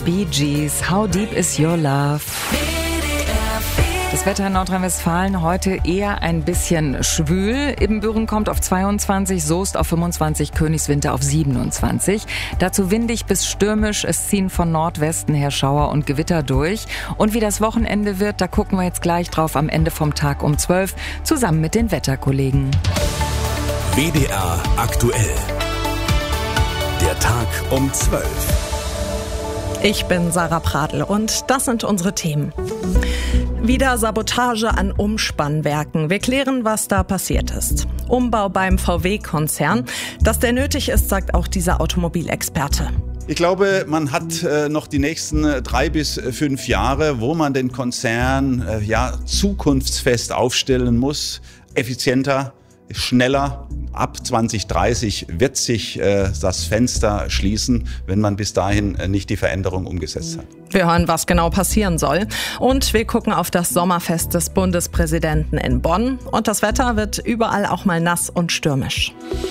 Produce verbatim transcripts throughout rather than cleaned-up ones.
Bee Gees, How Deep Is Your Love? Das Wetter in Nordrhein-Westfalen heute eher ein bisschen schwül. Ibbenbüren kommt auf zweiundzwanzig, Soest auf fünfundzwanzig, Königswinter auf siebenundzwanzig. Dazu windig bis stürmisch. Es ziehen von Nordwesten her Schauer und Gewitter durch. Und wie das Wochenende wird, da gucken wir jetzt gleich drauf am Ende vom Tag um zwölf, zusammen mit den Wetterkollegen. W D R aktuell. Der Tag um zwölf. Ich bin Sarah Pradl und das sind unsere Themen. Wieder Sabotage an Umspannwerken. Wir klären, was da passiert ist. Umbau beim V W-Konzern. Dass der nötig ist, sagt auch dieser Automobilexperte. Ich glaube, man hat äh, noch die nächsten äh, drei bis fünf Jahre, wo man den Konzern äh, ja, zukunftsfest aufstellen muss. Effizienter, schneller. Ab zwanzig dreißig wird sich äh, das Fenster schließen, wenn man bis dahin äh, nicht die Veränderung umgesetzt hat. Wir hören, was genau passieren soll. Und wir gucken auf das Sommerfest des Bundespräsidenten in Bonn. Und das Wetter wird überall auch mal nass und stürmisch.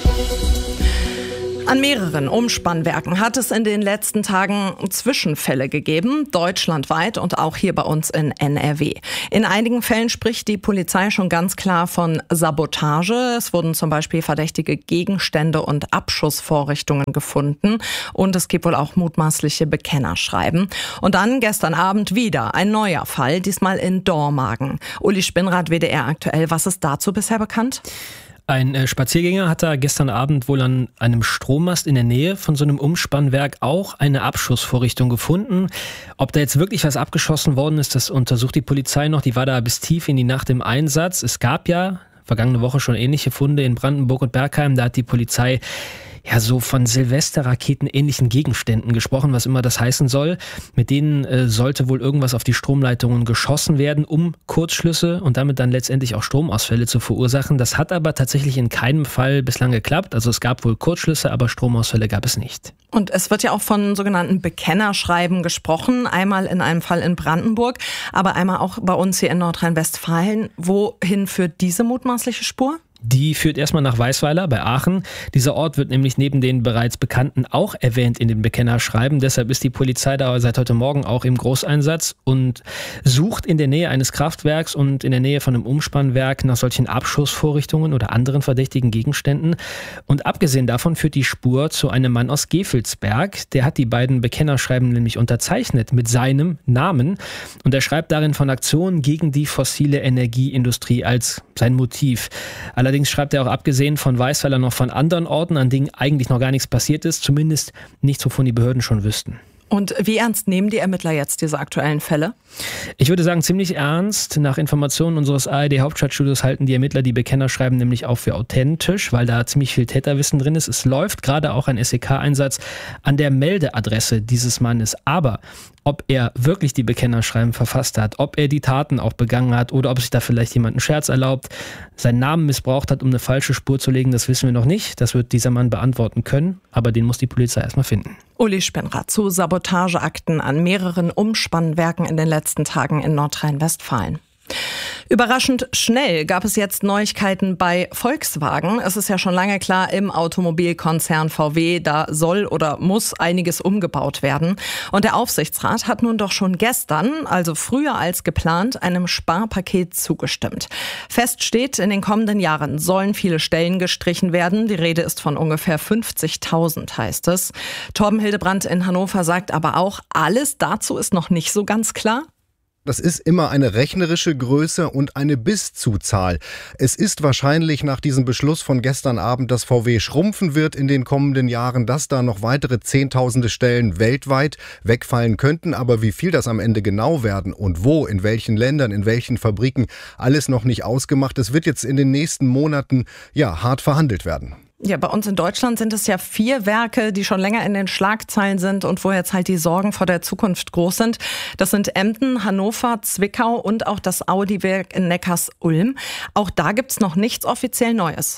An mehreren Umspannwerken hat es in den letzten Tagen Zwischenfälle gegeben, deutschlandweit und auch hier bei uns in N R W. In einigen Fällen spricht die Polizei schon ganz klar von Sabotage. Es wurden zum Beispiel verdächtige Gegenstände und Abschussvorrichtungen gefunden und es gibt wohl auch mutmaßliche Bekennerschreiben. Und dann gestern Abend wieder ein neuer Fall, diesmal in Dormagen. Uli Spinnrad, W D R aktuell, was ist dazu bisher bekannt? Ein äh, Spaziergänger hat da gestern Abend wohl an einem Strommast in der Nähe von so einem Umspannwerk auch eine Abschussvorrichtung gefunden. Ob da jetzt wirklich was abgeschossen worden ist, das untersucht die Polizei noch. Die war da bis tief in die Nacht im Einsatz. Es gab ja vergangene Woche schon ähnliche Funde in Brandenburg und Bergheim. Da hat die Polizei ja so von Silvesterraketen ähnlichen Gegenständen gesprochen, was immer das heißen soll. Mit denen äh, sollte wohl irgendwas auf die Stromleitungen geschossen werden, um Kurzschlüsse und damit dann letztendlich auch Stromausfälle zu verursachen. Das hat aber tatsächlich in keinem Fall bislang geklappt. Also es gab wohl Kurzschlüsse, aber Stromausfälle gab es nicht. Und es wird ja auch von sogenannten Bekennerschreiben gesprochen. Einmal in einem Fall in Brandenburg, aber einmal auch bei uns hier in Nordrhein-Westfalen. Wohin führt diese mutmaßliche Spur? Die führt erstmal nach Weißweiler bei Aachen. Dieser Ort wird nämlich neben den bereits Bekannten auch erwähnt in den Bekennerschreiben. Deshalb ist die Polizei da seit heute Morgen auch im Großeinsatz und sucht in der Nähe eines Kraftwerks und in der Nähe von einem Umspannwerk nach solchen Abschussvorrichtungen oder anderen verdächtigen Gegenständen. Und abgesehen davon führt die Spur zu einem Mann aus Gevelsberg. Der hat die beiden Bekennerschreiben nämlich unterzeichnet mit seinem Namen. Und er schreibt darin von Aktionen gegen die fossile Energieindustrie als sein Motiv. Allerdings Allerdings schreibt er auch abgesehen von Weißweiler noch von anderen Orten, an denen eigentlich noch gar nichts passiert ist, zumindest nichts, wovon die Behörden schon wüssten. Und wie ernst nehmen die Ermittler jetzt diese aktuellen Fälle? Ich würde sagen, ziemlich ernst. Nach Informationen unseres A R D-Hauptstadtstudios halten die Ermittler die Bekennerschreiben nämlich auch für authentisch, weil da ziemlich viel Täterwissen drin ist. Es läuft gerade auch ein S E K-Einsatz an der Meldeadresse dieses Mannes. Aber ob er wirklich die Bekennerschreiben verfasst hat, ob er die Taten auch begangen hat oder ob sich da vielleicht jemand einen Scherz erlaubt, seinen Namen missbraucht hat, um eine falsche Spur zu legen, das wissen wir noch nicht. Das wird dieser Mann beantworten können, aber den muss die Polizei erstmal finden. Uli Spinnrad zu Sabotageakten an mehreren Umspannwerken in den letzten Tagen in Nordrhein-Westfalen. Überraschend schnell gab es jetzt Neuigkeiten bei Volkswagen. Es ist ja schon lange klar, im Automobilkonzern V W, da soll oder muss einiges umgebaut werden. Und der Aufsichtsrat hat nun doch schon gestern, also früher als geplant, einem Sparpaket zugestimmt. Fest steht, in den kommenden Jahren sollen viele Stellen gestrichen werden. Die Rede ist von ungefähr fünfzigtausend, heißt es. Torben Hildebrandt in Hannover sagt aber auch, alles dazu ist noch nicht so ganz klar. Das ist immer eine rechnerische Größe und eine Bis-zu-Zahl. Es ist wahrscheinlich nach diesem Beschluss von gestern Abend, dass V W schrumpfen wird in den kommenden Jahren, dass da noch weitere Zehntausende Stellen weltweit wegfallen könnten. Aber wie viel das am Ende genau werden und wo, in welchen Ländern, in welchen Fabriken, alles noch nicht ausgemacht. Es wird jetzt in den nächsten Monaten ja hart verhandelt werden. Ja, bei uns in Deutschland sind es ja vier Werke, die schon länger in den Schlagzeilen sind und wo jetzt halt die Sorgen vor der Zukunft groß sind. Das sind Emden, Hannover, Zwickau und auch das Audi-Werk in Neckarsulm. Auch da gibt's noch nichts offiziell Neues.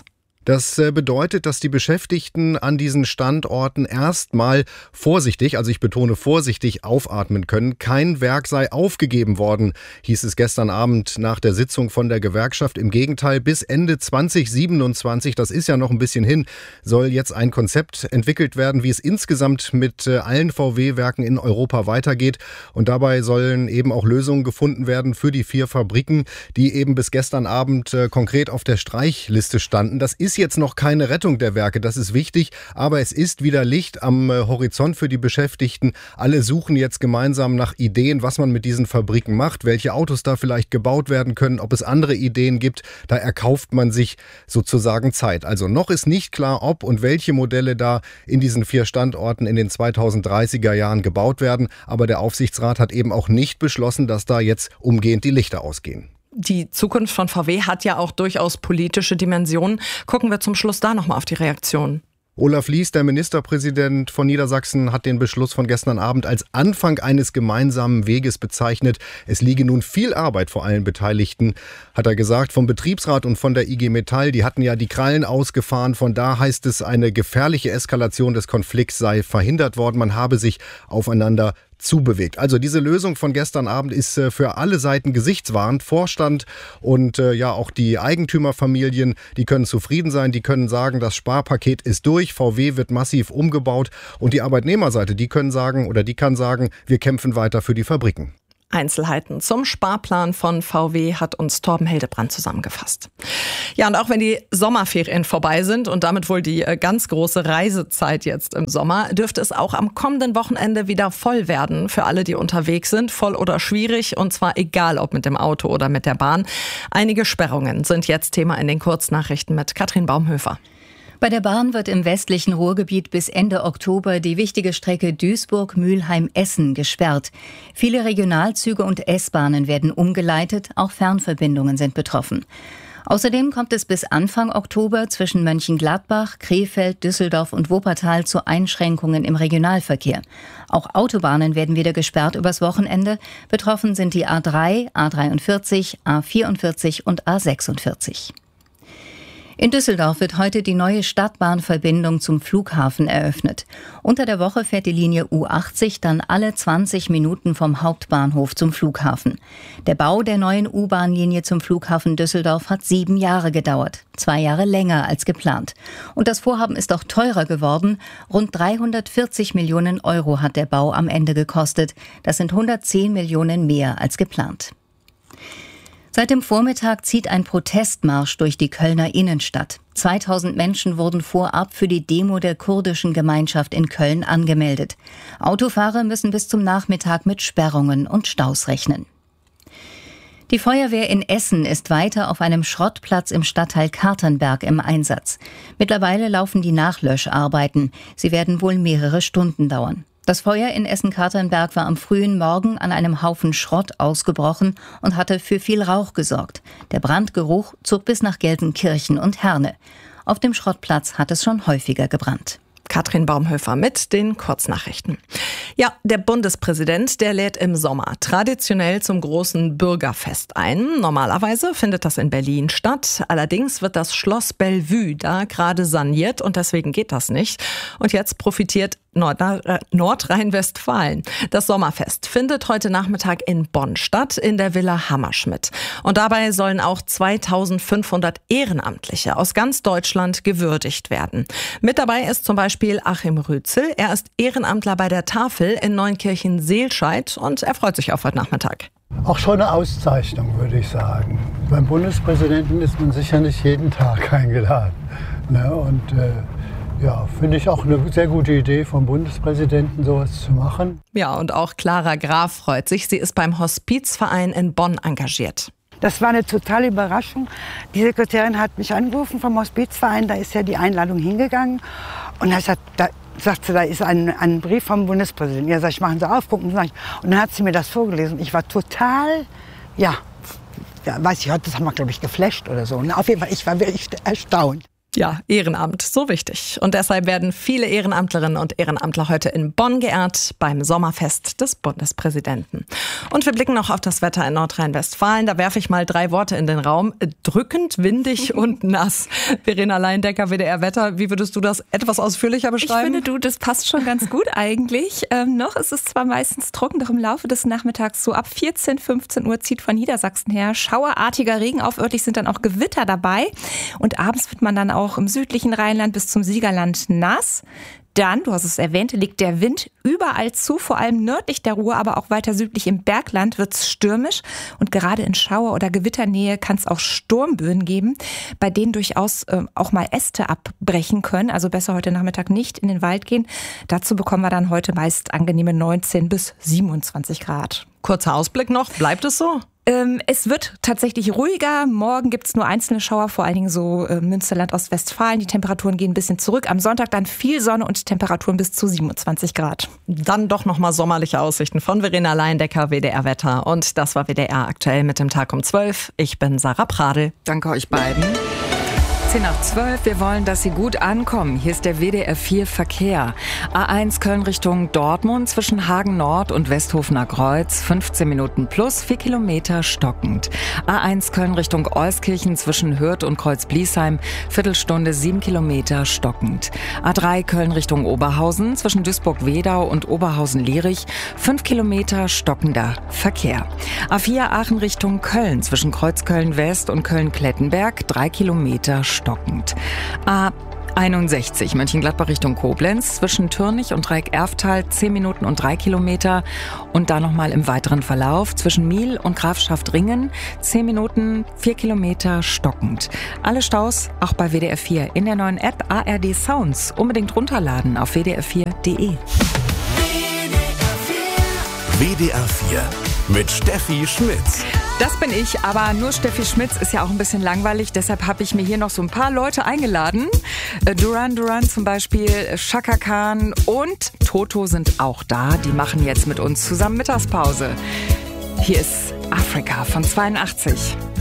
Das bedeutet, dass die Beschäftigten an diesen Standorten erstmal vorsichtig, also ich betone vorsichtig, aufatmen können. Kein Werk sei aufgegeben worden, hieß es gestern Abend nach der Sitzung von der Gewerkschaft. Im Gegenteil, bis Ende zwanzig siebenundzwanzig, das ist ja noch ein bisschen hin, soll jetzt ein Konzept entwickelt werden, wie es insgesamt mit allen V W-Werken in Europa weitergeht. Und dabei sollen eben auch Lösungen gefunden werden für die vier Fabriken, die eben bis gestern Abend konkret auf der Streichliste standen. Das ist jetzt noch keine Rettung der Werke, das ist wichtig, aber es ist wieder Licht am Horizont für die Beschäftigten. Alle suchen jetzt gemeinsam nach Ideen, was man mit diesen Fabriken macht, welche Autos da vielleicht gebaut werden können, ob es andere Ideen gibt. Da erkauft man sich sozusagen Zeit. Also noch ist nicht klar, ob und welche Modelle da in diesen vier Standorten in den zweitausenddreißiger Jahren gebaut werden, aber der Aufsichtsrat hat eben auch nicht beschlossen, dass da jetzt umgehend die Lichter ausgehen. Die Zukunft von V W hat ja auch durchaus politische Dimensionen. Gucken wir zum Schluss da nochmal auf die Reaktion. Olaf Lies, der Ministerpräsident von Niedersachsen, hat den Beschluss von gestern Abend als Anfang eines gemeinsamen Weges bezeichnet. Es liege nun viel Arbeit vor allen Beteiligten, hat er gesagt, vom Betriebsrat und von der I G Metall. Die hatten ja die Krallen ausgefahren. Von da heißt es, eine gefährliche Eskalation des Konflikts sei verhindert worden. Man habe sich aufeinander zubewegt. Also diese Lösung von gestern Abend ist äh, für alle Seiten gesichtswahrend. Vorstand und äh, ja auch die Eigentümerfamilien, die können zufrieden sein, die können sagen, das Sparpaket ist durch, V W wird massiv umgebaut und die Arbeitnehmerseite, die können sagen oder die kann sagen, wir kämpfen weiter für die Fabriken. Einzelheiten zum Sparplan von V W hat uns Torben Hildebrand zusammengefasst. Ja, und auch wenn die Sommerferien vorbei sind und damit wohl die ganz große Reisezeit jetzt im Sommer, dürfte es auch am kommenden Wochenende wieder voll werden für alle, die unterwegs sind. Voll oder schwierig, und zwar egal, ob mit dem Auto oder mit der Bahn. Einige Sperrungen sind jetzt Thema in den Kurznachrichten mit Katrin Baumhöfer. Bei der Bahn wird im westlichen Ruhrgebiet bis Ende Oktober die wichtige Strecke Duisburg-Mülheim-Essen gesperrt. Viele Regionalzüge und S-Bahnen werden umgeleitet, auch Fernverbindungen sind betroffen. Außerdem kommt es bis Anfang Oktober zwischen Mönchengladbach, Krefeld, Düsseldorf und Wuppertal zu Einschränkungen im Regionalverkehr. Auch Autobahnen werden wieder gesperrt übers Wochenende. Betroffen sind die A drei, A dreiundvierzig, A vierundvierzig und A sechsundvierzig. In Düsseldorf wird heute die neue Stadtbahnverbindung zum Flughafen eröffnet. Unter der Woche fährt die Linie U achtzig dann alle zwanzig Minuten vom Hauptbahnhof zum Flughafen. Der Bau der neuen U-Bahn-Linie zum Flughafen Düsseldorf hat sieben Jahre gedauert. Zwei Jahre länger als geplant. Und das Vorhaben ist auch teurer geworden. Rund dreihundertvierzig Millionen Euro hat der Bau am Ende gekostet. Das sind hundertzehn Millionen mehr als geplant. Seit dem Vormittag zieht ein Protestmarsch durch die Kölner Innenstadt. zweitausend Menschen wurden vorab für die Demo der kurdischen Gemeinschaft in Köln angemeldet. Autofahrer müssen bis zum Nachmittag mit Sperrungen und Staus rechnen. Die Feuerwehr in Essen ist weiter auf einem Schrottplatz im Stadtteil Katernberg im Einsatz. Mittlerweile laufen die Nachlöscharbeiten. Sie werden wohl mehrere Stunden dauern. Das Feuer in Essen-Katernberg war am frühen Morgen an einem Haufen Schrott ausgebrochen und hatte für viel Rauch gesorgt. Der Brandgeruch zog bis nach Gelsenkirchen und Herne. Auf dem Schrottplatz hat es schon häufiger gebrannt. Katrin Baumhöfer mit den Kurznachrichten. Ja, der Bundespräsident, der lädt im Sommer traditionell zum großen Bürgerfest ein. Normalerweise findet das in Berlin statt. Allerdings wird das Schloss Bellevue da gerade saniert und deswegen geht das nicht. Und jetzt profitiert Nord- äh, Nordrhein-Westfalen. Das Sommerfest findet heute Nachmittag in Bonn statt, in der Villa Hammerschmidt. Und dabei sollen auch zweitausendfünfhundert Ehrenamtliche aus ganz Deutschland gewürdigt werden. Mit dabei ist zum Beispiel Achim Rützel. Er ist Ehrenamtler bei der Tafel in Neunkirchen-Seelscheid und er freut sich auf heute Nachmittag. Auch schon eine Auszeichnung, würde ich sagen. Beim Bundespräsidenten ist man sicher nicht jeden Tag eingeladen. Ne? Und äh, ja, finde ich auch eine sehr gute Idee vom Bundespräsidenten, sowas zu machen. Ja, und auch Clara Graf freut sich. Sie ist beim Hospizverein in Bonn engagiert. Das war eine totale Überraschung. Die Sekretärin hat mich angerufen vom Hospizverein, da ist ja die Einladung hingegangen. Und da, hat, da sagt sie, da ist ein, ein Brief vom Bundespräsidenten. Ja, sag ich, machen Sie auf, gucken Sie. Und dann hat sie mir das vorgelesen. Ich war total, ja, ja weiß ich, das haben wir, glaube ich, geflasht oder so. Und auf jeden Fall, ich war wirklich erstaunt. Ja, Ehrenamt, so wichtig. Und deshalb werden viele Ehrenamtlerinnen und Ehrenamtler heute in Bonn geehrt beim Sommerfest des Bundespräsidenten. Und wir blicken noch auf das Wetter in Nordrhein-Westfalen. Da werfe ich mal drei Worte in den Raum. Drückend, windig und nass. Verena Leindecker, W D R Wetter. Wie würdest du das etwas ausführlicher beschreiben? Ich finde, du, das passt schon ganz gut eigentlich. Ähm, noch ist es zwar meistens trocken, doch im Laufe des Nachmittags so ab vierzehn, fünfzehn Uhr zieht von Niedersachsen her schauerartiger Regen auf. Örtlich sind dann auch Gewitter dabei. Und abends wird man dann auch im südlichen Rheinland bis zum Siegerland nass. Dann, du hast es erwähnt, liegt der Wind überall zu, vor allem nördlich der Ruhr, aber auch weiter südlich im Bergland wird es stürmisch. Und gerade in Schauer- oder Gewitternähe kann es auch Sturmböen geben, bei denen durchaus äh, auch mal Äste abbrechen können. Also besser heute Nachmittag nicht in den Wald gehen. Dazu bekommen wir dann heute meist angenehme neunzehn bis siebenundzwanzig Grad. Kurzer Ausblick noch, bleibt es so? Ähm, es wird tatsächlich ruhiger. Morgen gibt es nur einzelne Schauer, vor allen Dingen so äh, Münsterland, Ostwestfalen. Die Temperaturen gehen ein bisschen zurück. Am Sonntag dann viel Sonne und Temperaturen bis zu siebenundzwanzig Grad. Dann doch nochmal sommerliche Aussichten von Verena Leindecker, W D R Wetter. Und das war W D R aktuell mit dem Tag um zwölf. Ich bin Sarah Pradel. Danke euch beiden. zehn nach zwölf, wir wollen, dass Sie gut ankommen. Hier ist der W D R vier Verkehr. A eins Köln Richtung Dortmund zwischen Hagen Nord und Westhofener Kreuz. fünfzehn Minuten plus, vier Kilometer stockend. A eins Köln Richtung Euskirchen zwischen Hürth und Kreuz-Bliesheim. Viertelstunde, sieben Kilometer stockend. A drei Köln Richtung Oberhausen zwischen Duisburg-Wedau und Oberhausen-Lierich. fünf Kilometer stockender Verkehr. A vier Aachen Richtung Köln zwischen Kreuzköln-West und Köln-Klettenberg. drei Kilometer stockend. A einundsechzig Mönchengladbach Richtung Koblenz zwischen Türnich und Dreieck-Erftal zehn Minuten und drei Kilometer und dann nochmal im weiteren Verlauf zwischen Miel und Grafschaft-Ringen zehn Minuten, vier Kilometer stockend. Alle Staus auch bei W D R vier in der neuen App A R D Sounds. Unbedingt runterladen auf w d r vier punkt d e. W D R vier mit Steffi Schmitz. Das bin ich, aber nur Steffi Schmitz ist ja auch ein bisschen langweilig. Deshalb habe ich mir hier noch so ein paar Leute eingeladen. Duran Duran zum Beispiel, Chaka Khan und Toto sind auch da. Die machen jetzt mit uns zusammen Mittagspause. Hier ist Afrika von zweiundachtzig.